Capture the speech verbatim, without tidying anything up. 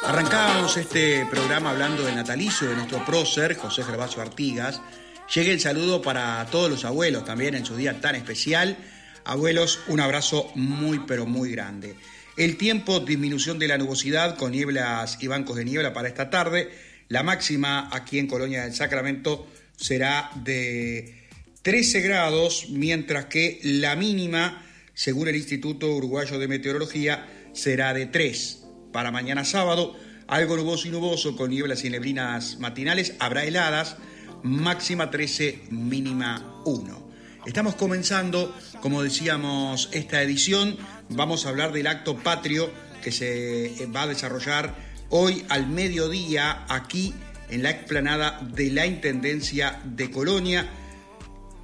Arrancábamos este programa hablando del natalicio de nuestro prócer, José Gervasio Artigas. Llegue el saludo para todos los abuelos también en su día tan especial. Abuelos, un abrazo muy pero muy grande. El tiempo, disminución de la nubosidad con nieblas y bancos de niebla para esta tarde. La máxima aquí en Colonia del Sacramento será de trece grados, mientras que la mínima, según el Instituto Uruguayo de Meteorología, será de tres. Para mañana sábado, algo nuboso y nuboso con nieblas y neblinas matinales, habrá heladas, máxima trece, mínima uno. Estamos comenzando, como decíamos, esta edición. Vamos a hablar del acto patrio que se va a desarrollar hoy al mediodía aquí en la explanada de la Intendencia de Colonia.